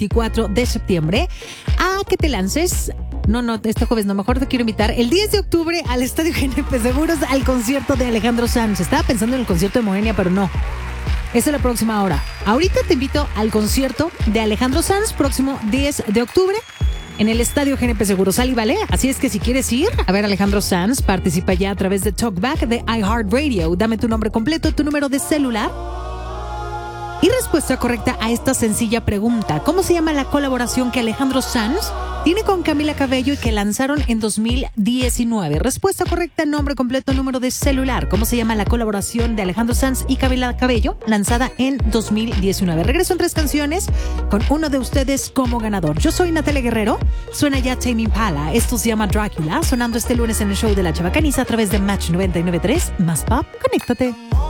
24 de septiembre a que te lances. No, este jueves no, mejor te quiero invitar el 10 de octubre al Estadio GNP Seguros al concierto de Alejandro Sanz. Estaba pensando en el concierto de Moenia, pero no. Esa es la próxima hora. Ahorita te invito al concierto de Alejandro Sanz, próximo 10 de octubre, en el Estadio GNP Seguros. ¿Sale y vale? Así es que si quieres ir a ver a Alejandro Sanz, participa ya a través de Talkback de iHeartRadio. Dame tu nombre completo, tu número de celular y respuesta correcta a esta sencilla pregunta. ¿Cómo se llama la colaboración que Alejandro Sanz tiene con Camila Cabello y que lanzaron en 2019? Respuesta correcta, nombre completo, número de celular. ¿Cómo se llama la colaboración de Alejandro Sanz y Camila Cabello lanzada en 2019? Regreso en 3 canciones con uno de ustedes como ganador. Yo soy Natalia Guerrero. Suena ya Tame Impala. Esto se llama Drácula, sonando este lunes en el show de La Chabacaniza a través de Match 99.3. Más pop, conéctate.